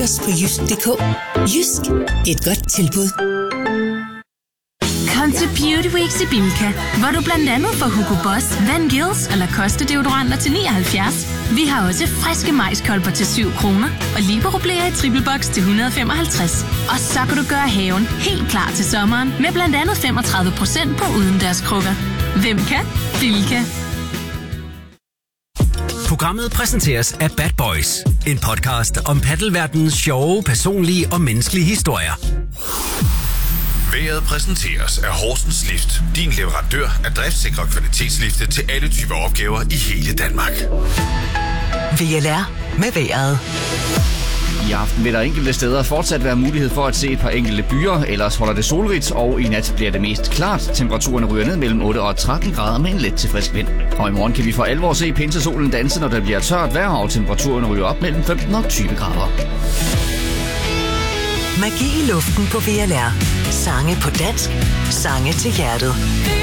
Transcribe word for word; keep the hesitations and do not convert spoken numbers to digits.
os på jysk punktum d k. Jysk, et godt tilbud. Kom til Beauty Weeks i Bilka, hvor du blandt andet får Hugo Boss, Van Gils og Lacoste deodoranter til nioghalvfjerds. Vi har også friske majskolber til syv kroner og Libero-blæer i triple box til et hundrede og femoghalvtreds. Og så kan du gøre haven helt klar til sommeren med blandt andet femogtredive procent på udendørskrukker. Hvem kan? Bilka. Programmet præsenteres af Bad Boys, en podcast om paddelverdenens sjove, personlige og menneskelige historier. Været præsenteres af Horsens Lift, din leverandør af driftsikre kvalitetslifte til alle typer opgaver i hele Danmark. V L R med vejret. I aften vil der enkelte steder fortsat være mulighed for at se et par enkelte byer, ellers holder det solrigt, og i nat bliver det mest klart. Temperaturen ryger ned mellem otte og tretten grader med en let til frisk vind. Og i morgen kan vi for alvor se pinsesolen danse, når der bliver tørt vejr, og temperaturen ryger op mellem femten og tyve grader. Magi i luften på V L R. Sange på dansk. Sange til hjertet.